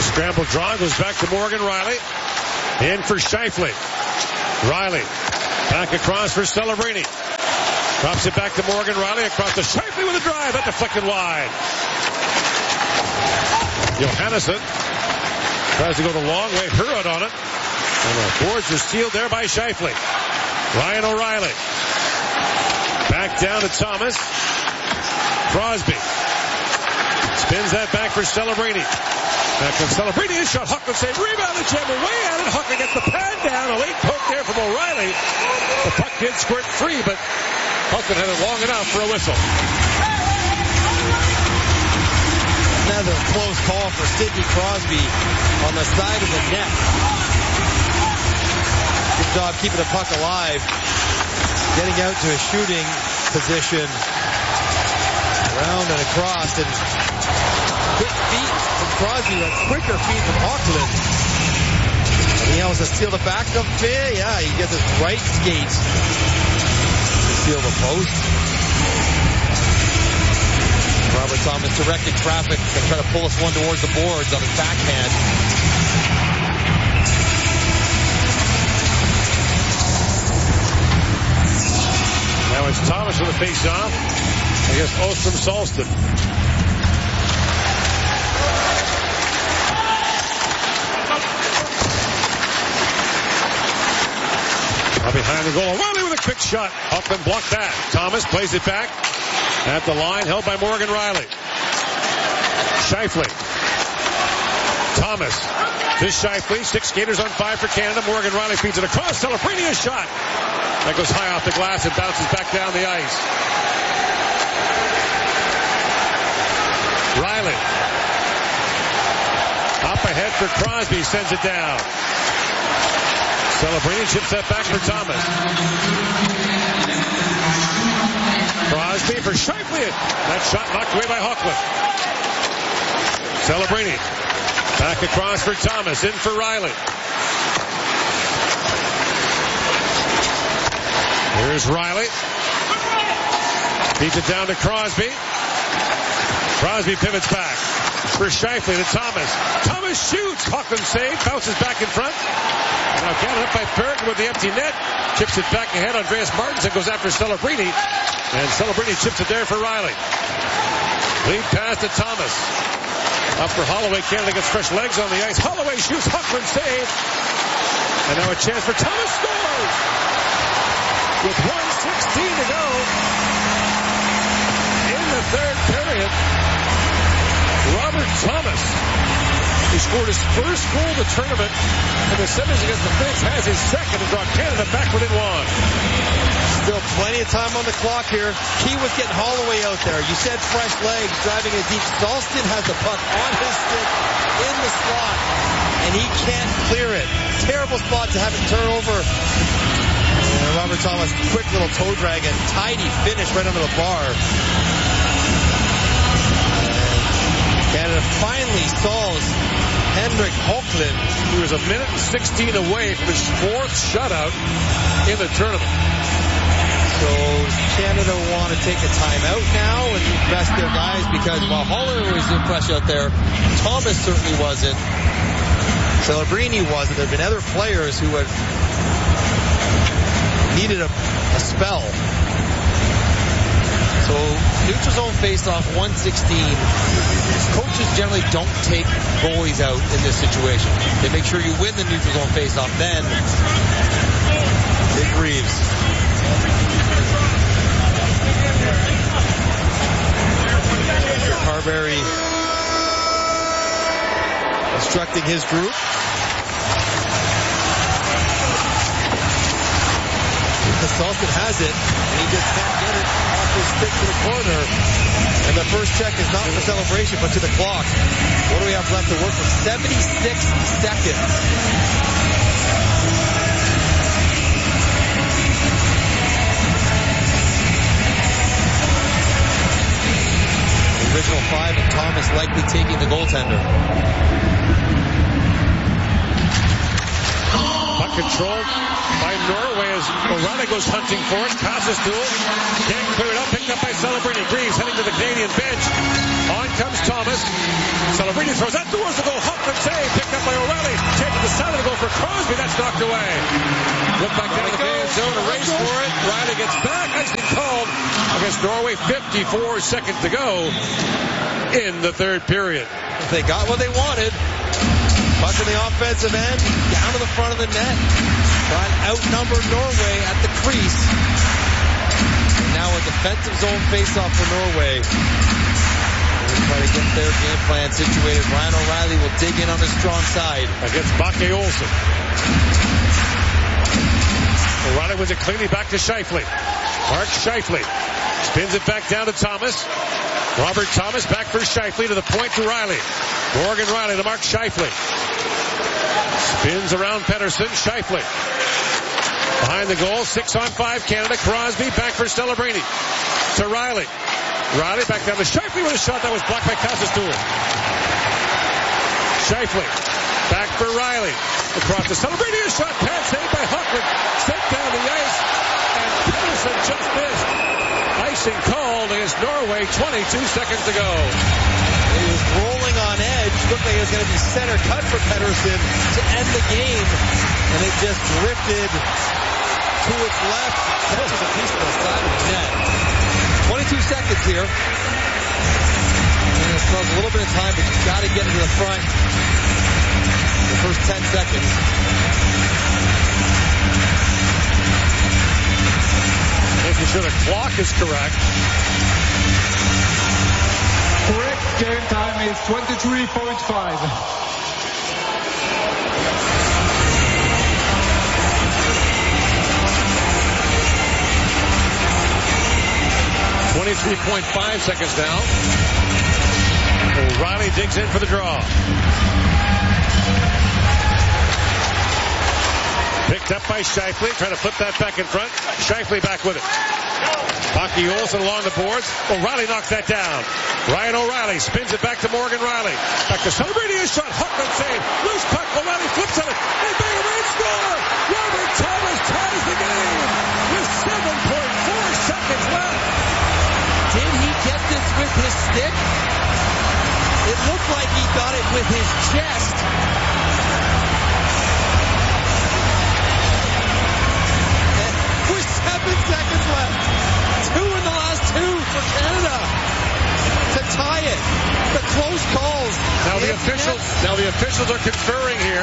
Scramble draw goes back to Morgan Rielly. In for Scheifele. Rielly back across for Celebrini. Drops it back to Morgan Rielly across to Scheifele with a drive. That deflected wide. Johannesson tries to go the long way. Hurrod on it. And the boards are sealed there by Scheifele. Ryan O'Reilly. Back down to Thomas. Crosby. Spins that back for Celebrini. Back to Celebrini. His shot. Huckland save. Rebounded. Jammer way at it. Huckland gets the pad down. A late poke there from O'Reilly. The puck did squirt free, but Huckland had it long enough for a whistle. Another close call for Sidney Crosby on the side of the net. Good job keeping the puck alive. Getting out to a shooting position. Around and across. And quick feet from Crosby. A quicker feet from Auckland. And he able to steal the back of it. Yeah, he gets his right skate to steal the post. Robert Thomas directing traffic and try to pull us one towards the boards on his backhand. Now it's Thomas with a face-off against Ostrom Salston. Now behind the goal, O'Reilly with a quick shot. Huckland blocked that. Thomas plays it back at the line, held by Morgan Rielly. Scheifele. Thomas. This Scheifele. 6 skaters on 5 for Canada. Morgan Rielly feeds it across. Celebrini a shot. That goes high off the glass and bounces back down the ice. Rielly. Up ahead for Crosby. Sends it down. Celebrini chips that back for Thomas. Crosby for Scheifele. That shot knocked away by Huckland. Celebrini. Back across for Thomas. In for Rielly. Here's Rielly. Feeds it down to Crosby. Crosby pivots back for Scheifele to Thomas. Thomas shoots. Huckland save. Bounces back in front. Now gathered up by Bergen with the empty net. Chips it back ahead. Andreas Martinsen goes after Celebrini. And Celebrini chips it there for Rielly. Lead pass to Thomas. Up for Holloway. Canada gets fresh legs on the ice. Holloway shoots. Huckland save. And now a chance for Thomas. Scores! With 1:16 to go in the third period, Robert Thomas, he scored his first goal of the tournament in the semis against the Finns, has his second to draw Canada back within one. Still plenty of time on the clock here. Key was getting Holloway out there. You said fresh legs, driving it deep. Salston has the puck on his stick in the slot, and he can't clear it. Terrible spot to have it turn over. And Robert Thomas, quick little toe drag and tidy finish right under the bar. And Canada finally solves Henrik Hockland. He was 1:16 away from his 4th shutout in the tournament. So Canada want to take a timeout now and rest their guys because while Holler was impressed out there, Thomas certainly wasn't. Celebrini wasn't. There have been other players who had needed a spell. So neutral zone face-off 116. Coaches generally don't take goalies out in this situation. They make sure you win the neutral zone face-off. Then Big Reeves. Carberry instructing his group. Salston has it, and he just can't get it off his stick to the corner. And the first check is not for celebration, but to the clock. What do we have left to work with? 76 seconds. The original 5 and Thomas likely taking the goaltender. Puck controlled by Norway as O'Reilly goes hunting for it. Passes to him. Can't clear it up. Picked up by Celebrini. Greaves heading to the Canadian bench. On comes Thomas. Celebrini throws that towards the goal. Hoffman save. Picked up by O'Reilly. Chance at the side of the goal for Crosby. That's knocked away. Look back down the game zone. A race for it. Riley gets back. Icing called against Norway. 54 seconds to go in the third period. They got what they wanted. Puck in the offensive end. Down to the front of the net. Trying to outnumber Norway at the crease. And now a defensive zone faceoff for Norway. Try to get their game plan situated. Ryan O'Reilly will dig in on his strong side. Against Bakke Olsen. O'Reilly wins it cleanly back to Scheifele. Mark Scheifele spins it back down to Thomas. Robert Thomas back for Scheifele to the point to Riley. Morgan Riley to Mark Scheifele. Spins around Pettersson. Scheifele behind the goal. 6-on-5 Canada. Crosby back for Celebrini to Riley. Riley back down to Scheifele with a shot that was blocked by Kasastour. Scheifele back for Riley. Across to Celebrini, a shot pad saved by Hoffman. Sent down the ice, and Pettersson just missed. Icing called against Norway. 22 seconds to go. He was rolling on edge. Looked like it was going to be center cut for Pettersson to end the game, and it just drifted to its left. Catches a piece of the side of the net. 22 seconds here. And it still has a little bit of time, but you've got to get into the front. The first 10 seconds. Making sure the clock is correct. Correct game time is 23.5. .5 seconds now. O'Reilly digs in for the draw. Picked up by Scheifele, trying to flip that back in front. Scheifele back with it. Bakke Olsen along the boards. O'Reilly knocks that down. Ryan O'Reilly spins it back to Morgan Riley. Back to Celebrini, a shot. Hoffman save. Loose puck. O'Reilly flips on it. And bang, a rain score. Robert Thomas ties the game with 7.4 seconds left. Did he get this with his stick? It looked like he got it with his chest. With 7 seconds left. 2 in the last 2 for Canada to tie it. The close calls. Now the officials are conferring here.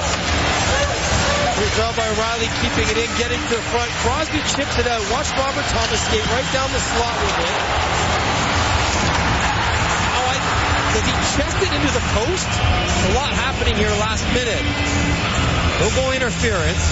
Good job by Riley keeping it in, getting to the front. Crosby chips it out. Watch Robert Thomas skate right down the slot with it. Does he chest it into the post? A lot happening here last minute. No goal interference.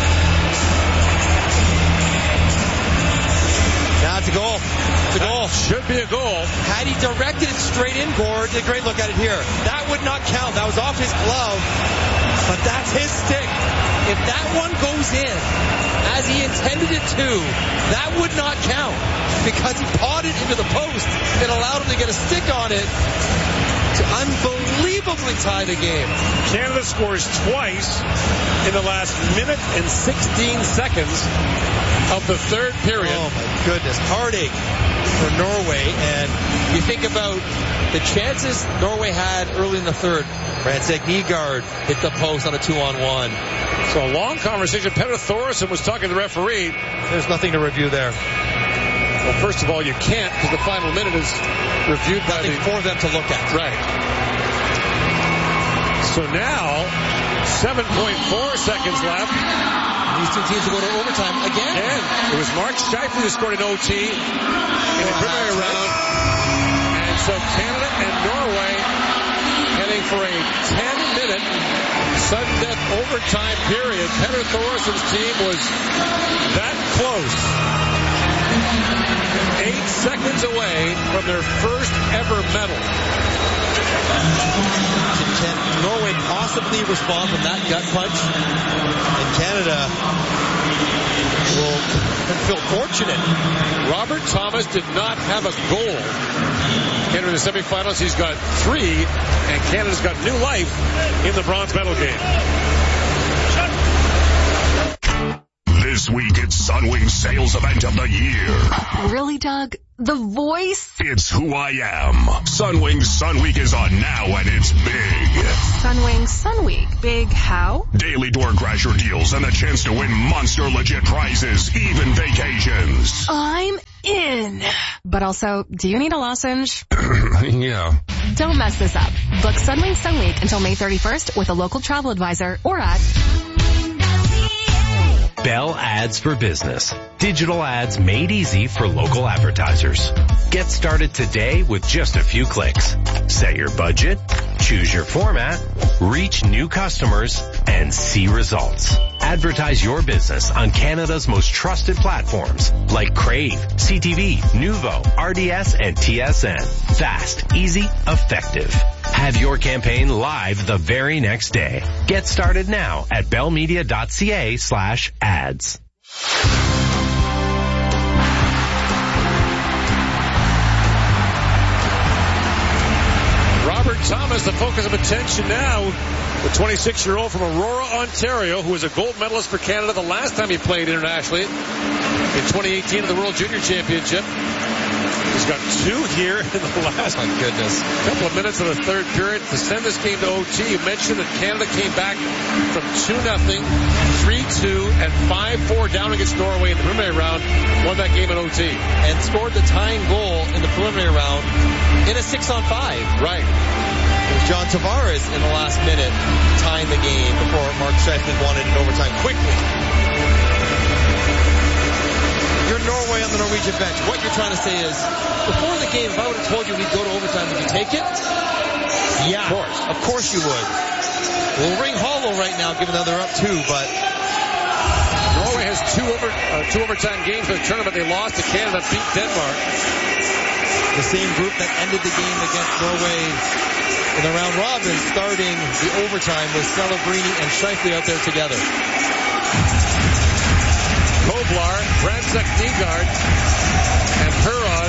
Now it's a goal. It's a goal. Should be a goal. Had he directed it straight in, Gord, did a great look at it here. That would not count. That was off his glove. But that's his stick. If that one goes in, as he intended it to, that would not count. Because he pawed it into the post. It allowed him to get a stick on it to unbelievably tie the game. Canada scores twice in the last minute and 16 seconds of the third period. Oh my goodness. Heartache for Norway. And you think about the chances Norway had early in the third. Ransek Nygaard hit the post on a 2-on-1. So a long conversation. Petter Thoresen was talking to the referee. There's nothing to review there. Well, first of all, you can't because the final minute is reviewed by for them to look at. Right. So now, 7.4 seconds left. These two teams will go to overtime again. It was Mark Scheifele who scored an OT in the preliminary round. And so Canada and Norway heading for a 10-minute sudden death overtime period. Petter Thoresen's team was that close. 8 seconds away from their first ever medal. Can Norway possibly respond from that gut punch? And Canada will feel fortunate. Robert Thomas did not have a goal. Canada in the semifinals, he's got 3, and Canada's got new life in the bronze medal game. This week, it's Sunwing Sales Event of the Year. Really, Doug? The voice? It's who I am. Sunwing Sun Week is on now, and it's Sun Week. Big how? Daily door crasher deals and a chance to win monster legit prizes, even vacations. I'm in. But also, do you need a lozenge? Yeah. Don't mess this up. Book Sunwing Sun Week until May 31st with a local travel advisor or at Bell Ads for Business. Digital ads made easy for local advertisers. Get started today with just a few clicks. Set your budget, choose your format, reach new customers, and see results. Advertise your business on Canada's most trusted platforms like Crave, CTV, Nuvo, RDS, and TSN. Fast, easy, effective. Have your campaign live the very next day. Get started now at bellmedia.ca/ads. Robert Thomas, the focus of attention now. The 26-year-old from Aurora, Ontario, who was a gold medalist for Canada the last time he played internationally in 2018 at the World Junior Championship. He's got two here in the last couple of minutes of the third period to send this game to OT. You mentioned that Canada came back from 2-0, 3-2, and 5-4 down against Norway in the preliminary round, won that game in OT. And scored the tying goal in the preliminary round in a 6-on-5. Right. It was John Tavares in the last minute tying the game before Mark Scheifele won it in overtime quickly. You're Norway on the Norwegian bench. What you're trying to say is, before the game, if I would have told you we'd go to overtime, would you take it? Yeah. Of course you would. We'll ring hollow right now, given that they're up 2, but Norway has two overtime games in the tournament. They lost to Canada, beat Denmark. The same group that ended the game against Norway in the round robin, starting the overtime with Celebrini and Scheifele out there together. Koblar, Brandtzæk Nygaard, and Herod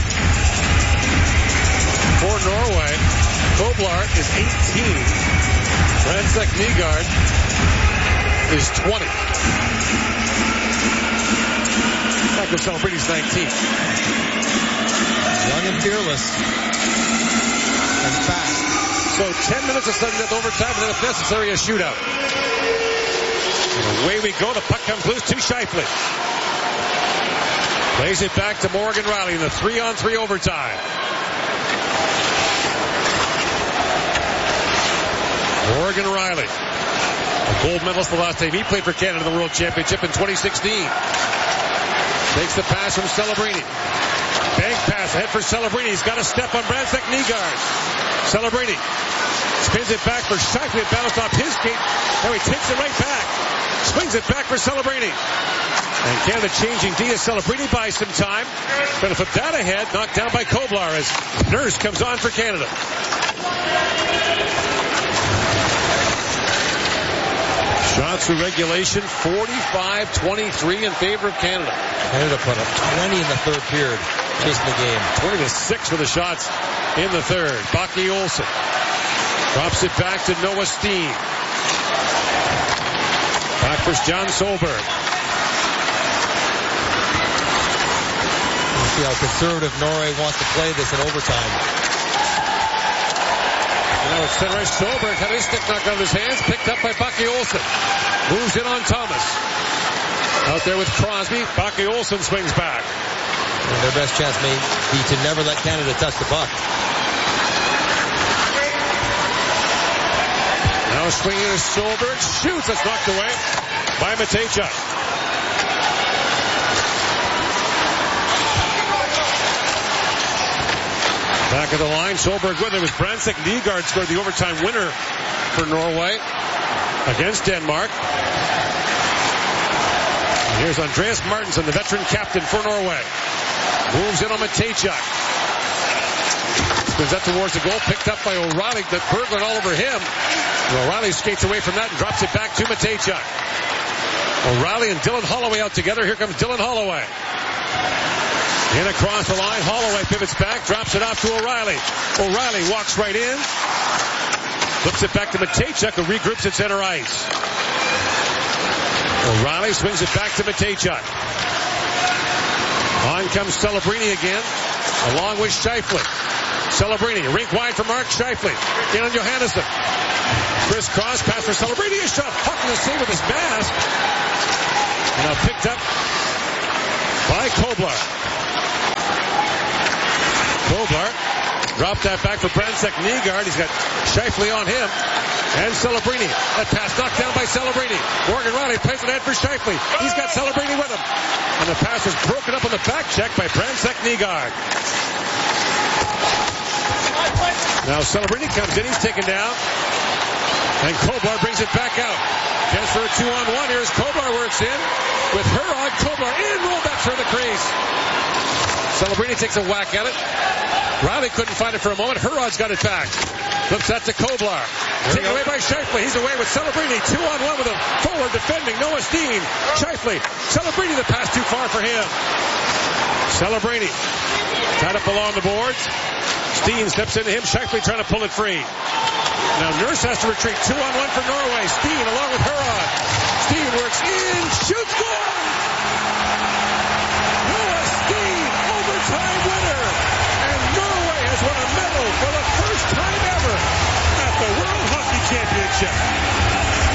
for Norway. Koblar is 18. Brandtzæk Nygaard is 20. Michael Celebrini's 19. Young and fearless. And fast. So 10 minutes of sudden death overtime, and then if necessary, a shootout. And away we go. The puck comes loose to Scheifele. Plays it back to Morgan Rielly in the 3-on-3 overtime. Morgan Rielly, a gold medalist the last time he played for Canada in the World Championship in 2016. Takes the pass from Celebrini. Bank pass ahead for Celebrini. He's got a step on Brandtzæk Nygaard. Celebrini spins it back for Scheifele. It bounced off his skate. Now he takes it right back. Swings it back for Celebrini. And Canada changing D as Celebrini buys some time. But flip that ahead, knocked down by Koblar as Nurse comes on for Canada. Shots through regulation, 45-23 in favor of Canada. Canada put up 20 in the third period, chasing the game. 20-6 for the shots in the third. Baki Olsen drops it back to Noah Steen. Back for John Solberg. See how conservative Norway wants to play this in overtime. Now it's center ice. Solberg had his stick knocked out of his hands, picked up by Baki Olsen. Moves in on Thomas. Out there with Crosby. Baki Olsen swings back. And their best chance may be to never let Canada touch the puck. Now swinging to Solberg. Shoots. That's knocked away by Matejchuk. Back of the line, Solberg with it was Brandtzæk Nygaard scored the overtime winner for Norway against Denmark. And here's Andreas Martinsson, the veteran captain for Norway. Moves in on Matejchuk. Spins up towards the goal, picked up by O'Reilly, that Berglund all over him. And O'Reilly skates away from that and drops it back to Matejchuk. O'Reilly and Dylan Holloway out together. Here comes Dylan Holloway. In across the line, Holloway pivots back, drops it off to O'Reilly. O'Reilly walks right in, flips it back to Matejchuk, who regroups at center ice. O'Reilly swings it back to Matejchuk. On comes Celebrini again, along with Scheifele. Celebrini, rink wide for Mark Scheifele. In on Johannesson. Crisscross pass for Celebrini. A shot. Hucking the save with his mask. Now picked up by Koblar. Koblar dropped that back for Bransek Nygaard. He's got Scheifele on him. And Celebrini. That pass knocked down by Celebrini. Morgan Riley plays it ahead for Scheifele. He's got Celebrini with him. And the pass was broken up on the back check by Bransek Nygaard. Now Celebrini comes in. He's taken down. And Koblar brings it back out. Chance for a 2-on-1. Here's Koblar works in. With Herod, Koblar in. Rollbacks for the crease. Celebrini takes a whack at it. Riley couldn't find it for a moment. Herod's got it back. Flips that to Koblar. Taken away by Scheifele. He's away with Celebrini. 2-on-1 with him. Forward defending. Noah Steen. Scheifele. Celebrini, the pass too far for him. Celebrini. Tied up along the boards. Steen steps into him. Scheifele trying to pull it free. Now Nurse has to retreat. 2-on-1 for Norway. Steen along with Herod.